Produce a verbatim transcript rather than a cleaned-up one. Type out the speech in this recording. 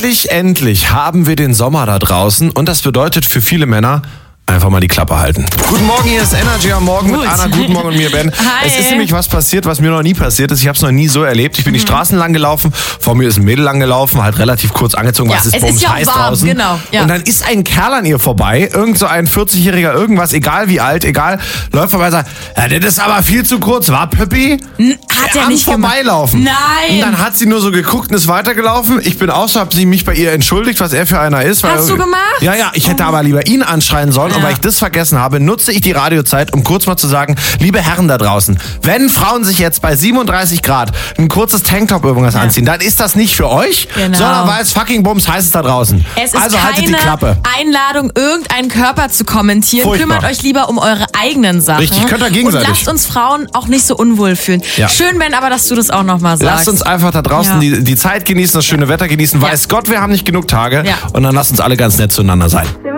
endlich, endlich haben wir den Sommer da draußen und das bedeutet für viele Männer, einfach mal die Klappe halten. Guten Morgen, hier ist Energy am Morgen Gut. mit Anna. Guten Morgen und mir, Ben. Hi. Es ist nämlich was passiert, was mir noch nie passiert ist. Ich habe es noch nie so erlebt. Ich bin die Straßen lang gelaufen, vor mir ist ein Mädel lang gelaufen, halt relativ kurz angezogen, Ja, was ist es bums ist ja auch heiß warm, draußen. genau, ja. Und dann ist ein Kerl an ihr vorbei, irgend so ein vierzig-jähriger irgendwas, egal wie alt, egal, läuft vorbei und sagt, ja, das ist aber viel zu kurz, war Püppi? N- Hat er Am nicht gemacht. Vorbeilaufen. Nein. Und dann hat sie nur so geguckt und ist weitergelaufen. Ich bin auch so, hab sie mich bei ihr entschuldigt, was er für einer ist. Weil Hast du gemacht? Ja, ja, ich hätte aber lieber ihn anschreien sollen. Ja. Und weil ich das vergessen habe, nutze ich die Radiozeit, um kurz mal zu sagen, liebe Herren da draußen, wenn Frauen sich jetzt bei siebenunddreißig Grad ein kurzes Tanktop irgendwas anziehen, dann ist das nicht für euch, Genau. sondern weil es fucking bums heiß ist da draußen. Es ist also haltet die keine Klappe. Einladung, irgendeinen Körper zu kommentieren. Furchtbar. Kümmert euch lieber um eure eigenen Sachen. Richtig, könnt ihr gegenseitig. Und lasst uns Frauen auch nicht so unwohl fühlen. Ja. Schön, Ben, aber dass du das auch nochmal sagst. Lasst uns einfach da draußen Ja. die, die Zeit genießen, das schöne Wetter genießen. Ja. Weiß Gott, wir haben nicht genug Tage. Ja. Und dann lasst uns alle ganz nett zueinander sein.